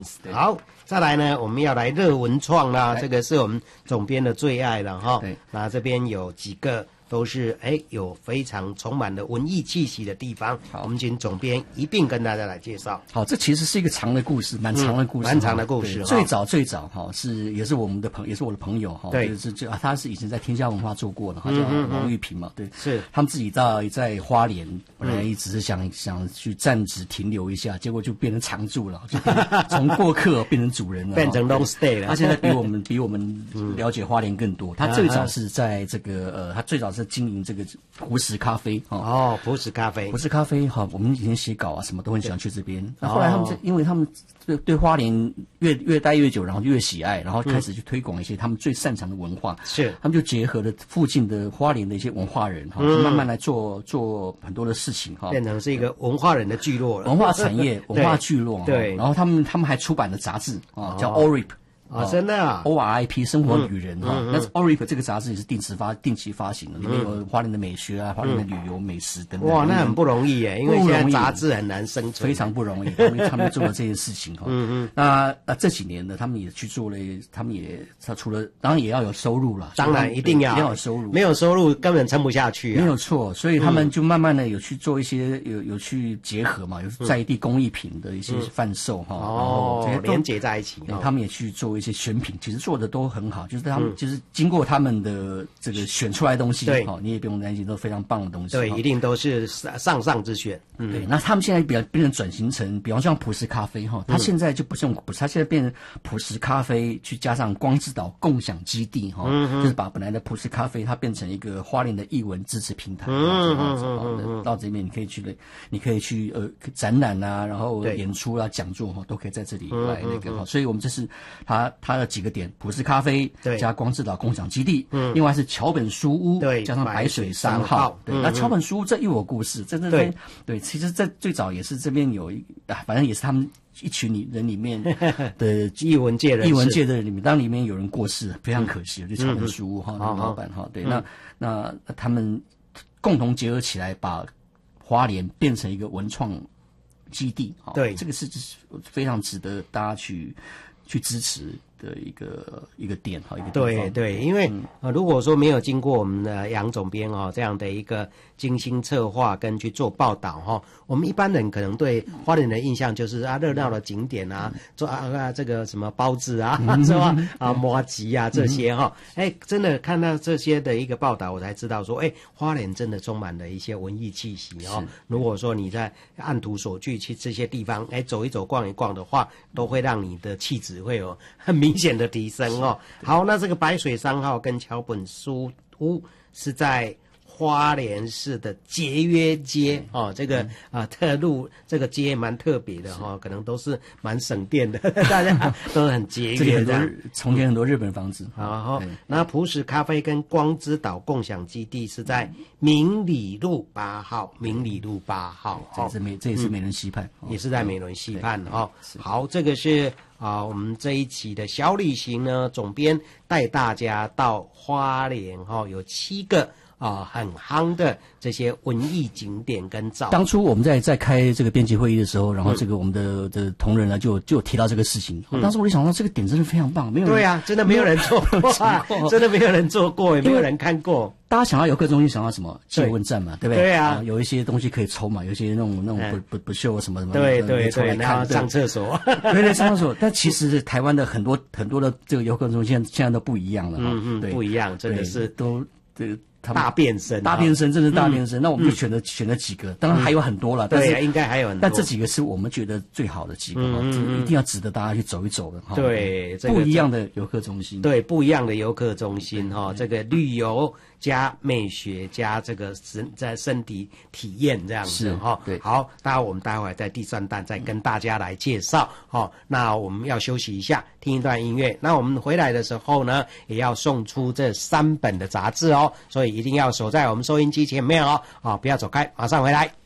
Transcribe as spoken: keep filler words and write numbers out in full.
好，再来呢，我们要来热文创啦，这个是我们总编的最爱了哈。 对， 那这边有几个都是哎有非常充满了文艺气息的地方，我们请总编一并跟大家来介绍。 好，这其实是一个长的故事，蛮长的故事， 蛮、嗯、长的故事。 最早最早哈是也是我们的朋，也是我的朋友哈， 对， 就是就、啊、他是以前在天下文化做过的，他叫王玉平嘛，对， 是他们自己在在花莲，本来一直是想、嗯、想去暂时停留一下，结果就变成常住了，就从过客变成主人了， 变成 long stay 了。 他现在比我们比我们了解花莲更多。他最早是在这个呃，他最早是经营这个璞石咖啡哦， 哦，璞石咖啡， 璞石咖啡哈，我们以前写稿啊什么都很喜欢去这边。那后来他们因为他们对对花莲越越待越久，然后越喜爱，然后开始去推广一些他们最擅长的文化。 是， 他们就结合了附近的花莲的一些文化人哈，慢慢来做做很多的事情哈， 变成是一个文化人的聚落了， 文化产业、文化聚落。 对， 然后他们他们还出版了杂志啊，叫 O R I P。 啊、哦，真的啊 ，O R I P 生活旅人哈、 嗯嗯， 那 O R I P 这个杂志也是定期发定期发行的，里面有花莲的美学啊，花莲的旅游美食等等。 哇，那很不容易耶，因为现在杂志很难生存， 非常不容易。他们他们做了这件事情哈，嗯嗯。那那这几年呢，他们也去做了，他们也他除了当然也要有收入了， 当然一定要要有收入， 没有收入根本撑不下去、啊。 没有错，所以他们就慢慢的有去做一些有有去结合嘛，有在地工艺品的一些贩售哈、嗯， 哦，然后连结在一起、 哦，他们也去做一些选品，其实。做的都很好，就是他们、嗯、就是经过他们的这个选出来的东西，对，哦，你也不用担心，都非常棒的东西， 对，一定都是上上之选。 嗯，对。那他们现在比较变成转型成，比方像璞石咖啡哈，它现在就不是用璞石，它现在变成璞石咖啡去加上光之岛共享基地哈、嗯，就是把本来的璞石咖啡它变成一个花莲的艺文支持平台，嗯嗯嗯，到这边你可以去的，你可以去呃展览啊，然后演出啊、讲座哈，都可以在这里来那个哈，所以我们这是它它的几个点。璞石咖啡加光之岛共享基地，嗯，另外是桥本书屋，对，加上白水三号，对，嗯、那桥本书屋这又有故事，在这边，对，其实在最早也是这边有一，啊，反正也是他们一群人里面的艺文界人， 艺文界的人里面，当里面有人过世，非常可惜，就桥本书屋哈，那老板哈，对，那那他们共同结合起来，把花莲变成一个文创基地，对，这个是非常值得大家去去支持的一个一个点哈，一个地方。 对对，因为、嗯、呃，如果说没有经过我们的杨总编哦这样的一个精心策划跟去做报道哈、哦，我们一般人可能对花莲的印象就是啊热闹的景点啊，做啊啊这个什么包子啊，嗯、是吧？啊麻糬啊这些哈，哎、嗯，真的看到这些的一个报道，我才知道说，哎，花莲真的充满了一些文艺气息哦。如果说你在按图索骥去这些地方，哎，走一走逛一逛的话，都会让你的气质会有很明显的提升哦。好，那这个白水三号跟桥本书屋是在花莲市的节约街哦，这个啊、呃、特路这个街蛮特别的哈、哦，可能都是蛮省电的，大家都很节约的。 从前很多日本房子。 好，那璞石咖啡跟光之岛共享基地是在明里路八号，明里路八号， 这也是美，这也是美仑溪畔、 嗯，也是在美仑溪畔哦。好，这个是啊，我们这一期的小旅行呢，总编带大家到花莲哈、哦，有七个。啊、呃，很夯的这些文艺景点跟照。 当初我们在在开这个编辑会议的时候，然后这个我们的、嗯、的同仁呢就就有提到这个事情。嗯、当时我就想到这个点真的非常棒，没有人对啊，真的没有人做过，真的没有人做过，也没有人看过。 大家想到游客中心，想到什么？借问站嘛，对不对？ 对啊、 哦，有一些东西可以抽嘛，有一些那种那种不、嗯、不不锈什么什么， 对对对，然后上厕所， 对对上厕所。但其实台湾的很多很多的这个游客中心现在都不一样了， 嗯嗯，对不一样，真的是都这个。 大变身， 大变身，真是大变身。嗯、那我们就选了、嗯、选了几个，当然还有很多了、嗯，但是对，应该还有很多。 但这几个是我们觉得最好的几个，嗯、一定要值得大家去走一走的。 对， 不一样的游客中心， 对，不一样的游客中心哈，这个旅游加美学加这个身在身体体验这样子哈。对，好，那我们待会儿在第三弹再跟大家来介绍。好、嗯，那我们要休息一下，听一段音乐。那我们回来的时候呢，也要送出这三本的杂志哦，所以一定要守在我们收音机前面哦，啊，不要走开，马上回来。